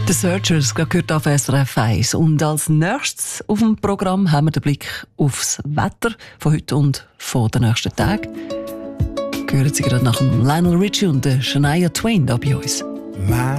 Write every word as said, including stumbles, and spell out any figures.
The Searchers gehört auf S R F eins. Und als nächstes auf dem Programm haben wir den Blick aufs Wetter von heute und von den nächsten Tagen. Hören Sie gerade nach dem Lionel Richie und der Shania Twain da bei uns.